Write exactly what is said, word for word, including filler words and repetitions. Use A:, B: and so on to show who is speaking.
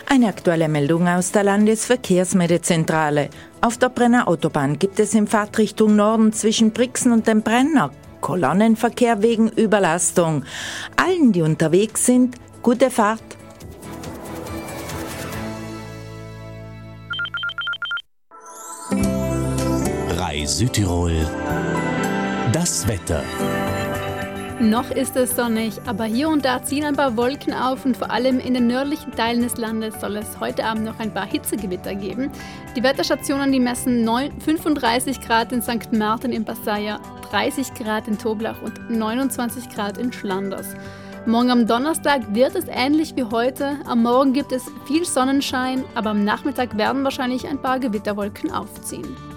A: Eine aktuelle Meldung aus der Landesverkehrsmeldezentrale. Auf der Brenner Autobahn gibt es in Fahrtrichtung Norden zwischen Brixen und dem Brenner Kolonnenverkehr wegen Überlastung. Allen, die unterwegs sind, gute Fahrt.
B: Rai Südtirol. Das Wetter.
C: Noch ist es sonnig, aber hier und da ziehen ein paar Wolken auf und vor allem in den nördlichen Teilen des Landes soll es heute Abend noch ein paar Hitzegewitter geben. Die Wetterstationen, die messen fünfunddreißig Grad in Sankt Martin im Passaia, dreißig Grad in Toblach und neunundzwanzig Grad in Schlanders. Morgen am Donnerstag wird es ähnlich wie heute. Am Morgen gibt es viel Sonnenschein, aber am Nachmittag werden wahrscheinlich ein paar Gewitterwolken aufziehen.